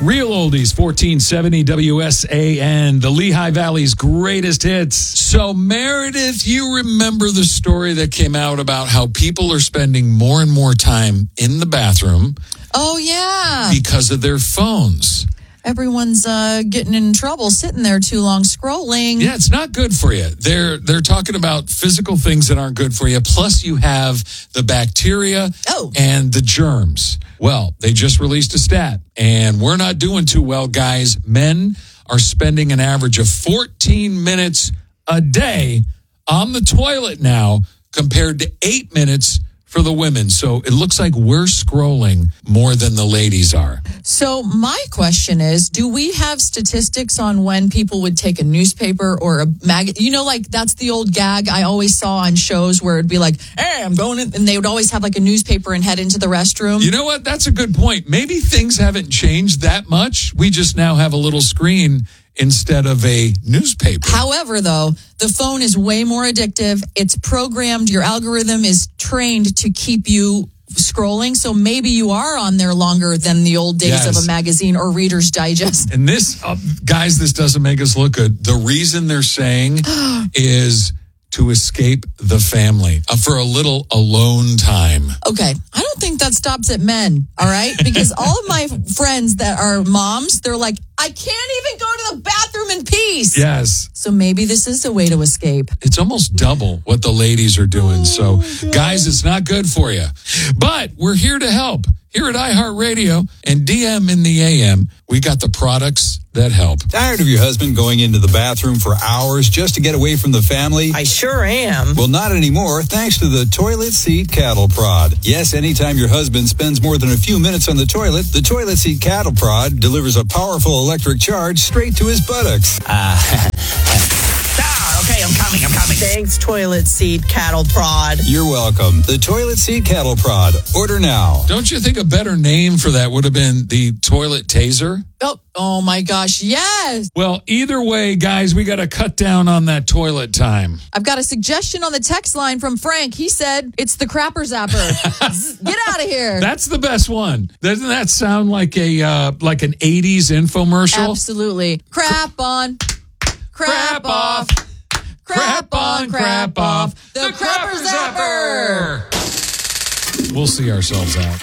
Real Oldies, 1470 WSAN, the Lehigh Valley's greatest hits. So, Meredith, you remember the story that came out about how people are spending more and more time in the bathroom. Oh, yeah. Because of their phones. Everyone's getting in trouble sitting there too long scrolling. Yeah, it's not good for you. They're talking about physical things that aren't good for you. Plus, you have the bacteria and the germs. Well, they just released a stat, and we're not doing too well, guys. Men are spending an average of 14 minutes a day on the toilet now compared to 8 minutes for the women. So it looks like we're scrolling more than the ladies are. So my question is, do we have statistics on when people would take a newspaper or a magazine? You know, like that's the old gag I always saw on shows where it'd be like, hey, I'm going in. And they would always have like a newspaper and head into the restroom. You know what? That's a good point. Maybe things haven't changed that much. We just now have a little screen instead of a newspaper. However, though, the phone is way more addictive. It's programmed. Your algorithm is trained to keep you scrolling. So maybe you are on there longer than the old days of a magazine or Reader's Digest. And this, guys, this doesn't make us look good. The reason they're saying is to escape the family for a little alone time. Okay. I don't think that stops at men, all right? Because all of my friends that are moms, they're like, I can't even go to the bathroom in peace. Yes. So maybe this is a way to escape. It's almost double what the ladies are doing. So, guys, it's not good for you. But we're here to help. Here at iHeartRadio and DM in the AM, we got the products that help. Tired of your husband going into the bathroom for hours just to get away from the family? I sure am. Well, not anymore, thanks to the Toilet Seat Cattle Prod. Yes, anytime your husband spends more than a few minutes on the Toilet Seat Cattle Prod delivers a powerful electric charge straight to his buttocks. Okay, I'm coming. Thanks, Toilet Seat Cattle Prod. You're welcome. The Toilet Seat Cattle Prod. Order now. Don't you think a better name for that would have been the Toilet Taser? Oh my gosh, yes. Well, either way, guys, we got to cut down on that toilet time. I've got a suggestion on the text line from Frank. He said it's the Crapper Zapper. Get out of here. That's the best one. Doesn't that sound like an 80s infomercial? Absolutely. Crap on. Crap off. Crap on, crap off. The Crapper Zapper. We'll see ourselves out.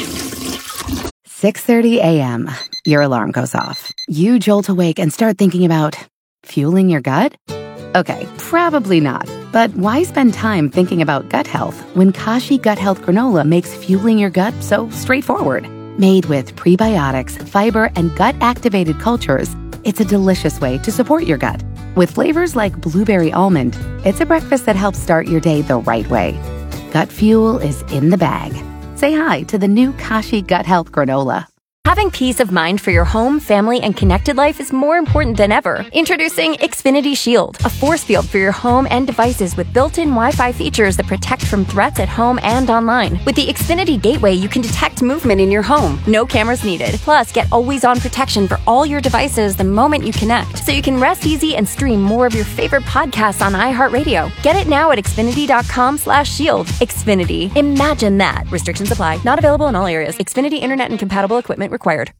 6:30 a.m. Your alarm goes off. You jolt awake and start thinking about fueling your gut? Okay, probably not. But why spend time thinking about gut health when Kashi Gut Health Granola makes fueling your gut so straightforward? Made with prebiotics, fiber, and gut-activated cultures, it's a delicious way to support your gut. With flavors like blueberry almond, it's a breakfast that helps start your day the right way. Gut fuel is in the bag. Say hi to the new Kashi Gut Health Granola. Having peace of mind for your home, family, and connected life is more important than ever. Introducing Xfinity Shield, a force field for your home and devices with built-in Wi-Fi features that protect from threats at home and online. With the Xfinity Gateway, you can detect movement in your home. No cameras needed. Plus, get always-on protection for all your devices the moment you connect, so you can rest easy and stream more of your favorite podcasts on iHeartRadio. Get it now at Xfinity.com/shield. Xfinity. Imagine that. Restrictions apply. Not available in all areas. Xfinity Internet and compatible equipment required.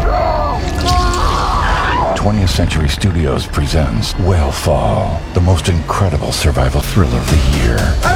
20th Century Studios presents Whale Fall, the most incredible survival thriller of the year.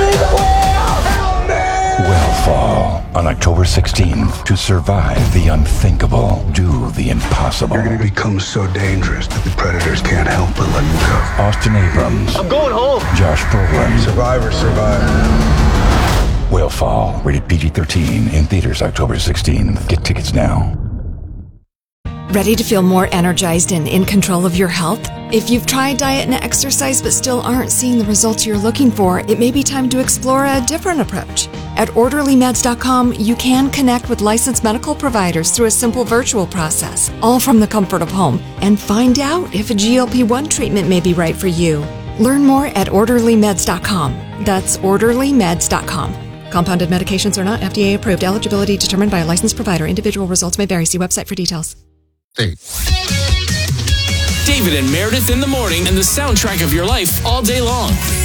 Whale Fall, on October 16th. To survive the unthinkable, do the impossible. You're going to become so dangerous that the predators can't help but let you go. Austin Abrams. I'm going home. Josh Brolin. Survivors survive. Whale Fall, rated PG-13, in theaters October 16th. Get tickets now. Ready to feel more energized and in control of your health? If you've tried diet and exercise but still aren't seeing the results you're looking for, it may be time to explore a different approach. At OrderlyMeds.com, you can connect with licensed medical providers through a simple virtual process, all from the comfort of home, and find out if a GLP-1 treatment may be right for you. Learn more at OrderlyMeds.com. That's OrderlyMeds.com. Compounded medications are not FDA approved. Eligibility determined by a licensed provider. Individual results may vary. See website for details. David and Meredith in the morning and the soundtrack of your life all day long.